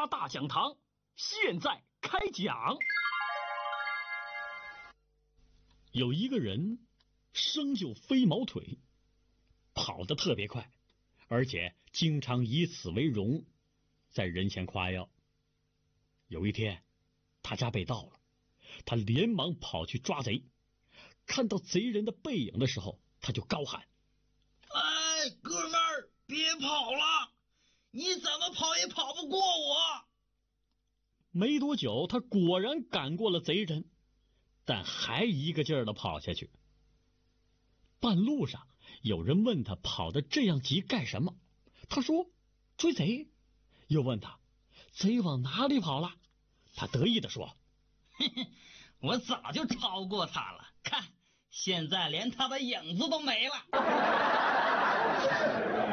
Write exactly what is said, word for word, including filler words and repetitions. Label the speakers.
Speaker 1: 家大讲堂现在开讲。有一个人生就飞毛腿，跑得特别快，而且经常以此为荣，在人前夸耀。有一天他家被盗了，他连忙跑去抓贼，看到贼人的背影的时候，他就高喊：
Speaker 2: 哎，哥们儿，别跑了，你怎么跑也跑不过我。
Speaker 1: 没多久他果然赶过了贼人，但还一个劲儿地跑下去。半路上有人问他跑得这样急干什么，他说追贼。又问他贼往哪里跑了，他得意地说：
Speaker 2: 嘿嘿，我早就超过他了，看现在连他的影子都没了。